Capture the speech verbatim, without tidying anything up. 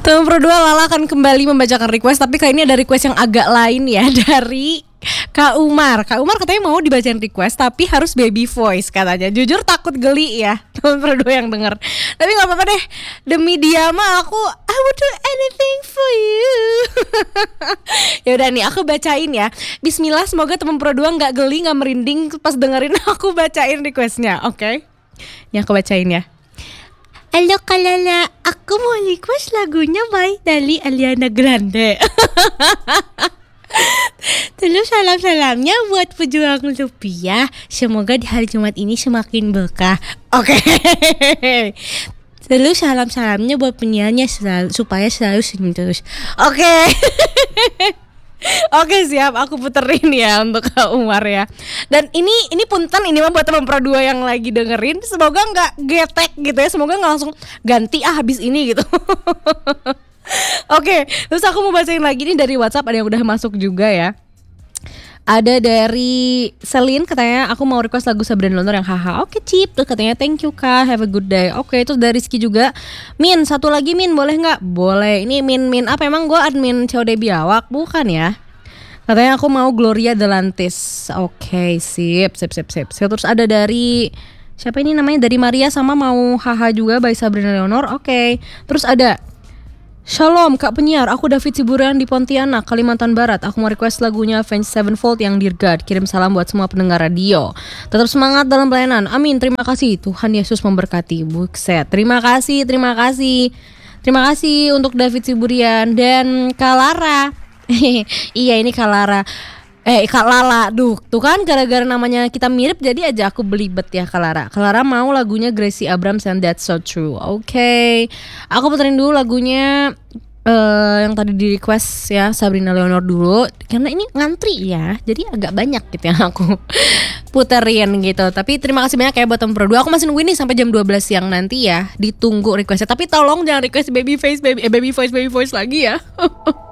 Teman Pro dua, Lala akan kembali membacakan request, tapi kali ini ada request yang agak lain ya, dari Kak Umar. Kak Umar katanya mau dibacain request tapi harus baby voice katanya. Jujur takut geli ya teman Pro dua yang denger. Tapi gak apa-apa deh, demi dia mah aku I would do anything for you. Yaudah nih, aku bacain ya. Bismillah, semoga teman Pro dua gak geli, gak merinding pas dengerin aku bacain requestnya. Oke, okay? Ini aku bacain ya. Halo Kak Lala, aku mau request lagunya by dari Ariana Grande. Terus salam-salamnya buat pejuang rupiah. Semoga di hari Jumat ini semakin berkah. Oke. Okay. Terus salam-salamnya buat penyiarnya selalu, supaya selalu senyum terus. Oke. Okay. Oke, siap, aku puterin ya untuk Kak Umar ya. Dan ini ini punten ini mah buat teman Pro dua yang lagi dengerin, semoga nggak getek gitu ya, semoga nggak langsung ganti ah habis ini gitu. Oke, terus aku mau bacain lagi nih dari WhatsApp, ada yang udah masuk juga ya. Ada dari Selin, katanya aku mau request lagu Sabrina Leonor yang haha. Oke Cip, terus katanya thank you Kak, have a good day. Oke, terus dari Rizky juga, Min, satu lagi Min, boleh nggak? Boleh. Ini Min Min apa, emang gue admin C O D Biawak? Bukan ya. Katanya aku mau Gloria Delantis. Oke, sip, sip, sip, sip. Terus ada dari siapa ini namanya? Dari Maria sama mau haha juga by Sabrina Leonor. Oke. Terus ada Shalom Kak penyiar, aku David Siburan di Pontianak, Kalimantan Barat. Aku mau request lagunya Avenged Sevenfold yang Dear God. Kirim salam buat semua pendengar radio. Tetap semangat dalam pelayanan. Amin, terima kasih. Tuhan Yesus memberkati. Bukset. Terima kasih, terima kasih. Terima kasih untuk David Siburian dan Kak Lara. Iya, ini Kak Lara. Eh Kak Lala, duh, tuh kan gara-gara namanya kita mirip jadi aja aku belibet ya Kak Lara. Kak Lara mau lagunya Gracie Abrams and That's So True. Oke, okay. Aku puterin dulu lagunya uh, yang tadi di request ya, Sabrina Leonor dulu. Karena ini ngantri ya, jadi agak banyak gitu yang aku puterin gitu. Tapi terima kasih banyak ya buat temen Pro dua. Aku masih nungguin nih sampai jam dua belas siang nanti ya, ditunggu requestnya. Tapi tolong jangan request baby face, baby, eh, baby voice, baby voice lagi ya.